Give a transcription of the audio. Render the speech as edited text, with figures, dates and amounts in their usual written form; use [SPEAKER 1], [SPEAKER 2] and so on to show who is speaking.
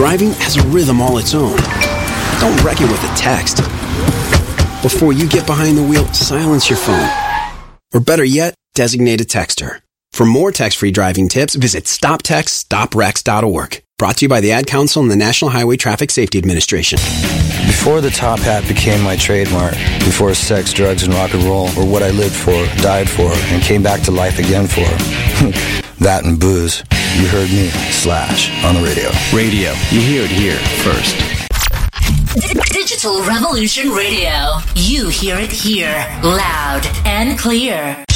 [SPEAKER 1] Driving has a rhythm all its own. Don't wreck it with a text. Before you get behind the wheel, silence your phone. Or better yet, designate a texter. For more text-free driving tips, visit stoptextstoprex.org. Brought to you by the Ad Council and the National Highway Traffic Safety Administration.
[SPEAKER 2] Before the top hat became my trademark, before sex, drugs, and rock and roll were what I lived for, died for, and came back to life again for, that and booze, you heard me, Slash, on the radio.
[SPEAKER 3] Radio. You hear it here first.
[SPEAKER 4] Digital Revolution Radio. You hear it here, loud and clear.